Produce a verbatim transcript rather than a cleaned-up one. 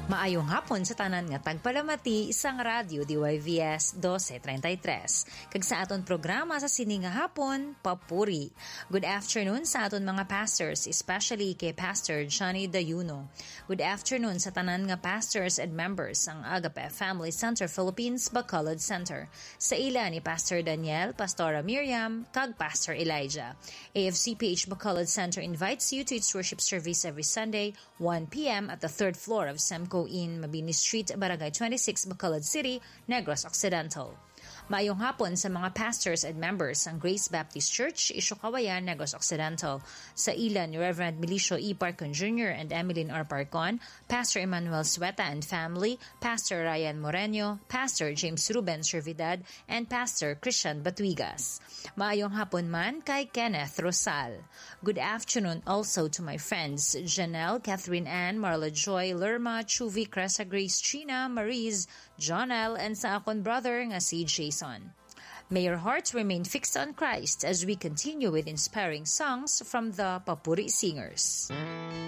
Maayong hapon sa tanan nga tagpalamati isang radyo D Y V S twelve thirty-three. Kag sa aton programa sa sini nga hapon, Papuri. Good afternoon sa aton mga pastors, especially kay Pastor Johnny Dayuno. Good afternoon sa tanan nga pastors and members ang Agape Family Center Philippines Bacolod Center. Sa ila ni Pastor Daniel, Pastora Miriam, kag Pastor Elijah. A F C P H Bacolod Center invites you to its worship service every Sunday, one p.m. at the third floor of Semco in Mabini Street, Barangay twenty-six, Bacolod City, Negros Occidental. Maayong hapon sa mga pastors and members ng Grace Baptist Church, Isyokawayan, Negros Occidental. Sa ila ni Reverend Milicio E. Parcon Junior and Emeline R. Parcon, Pastor Emmanuel Sueta and family, Pastor Ryan Moreno, Pastor James Ruben Servidad, and Pastor Christian Batuigas. Maayong hapon man kay Kenneth Rosal. Good afternoon also to my friends Janelle, Catherine Ann, Marla Joy, Lerma, Chuvi, Cressa Grace, Trina, Mariz, John L., and sa akon brother nga si Jason. May your hearts remain fixed on Christ as we continue with inspiring songs from the Papuri Singers.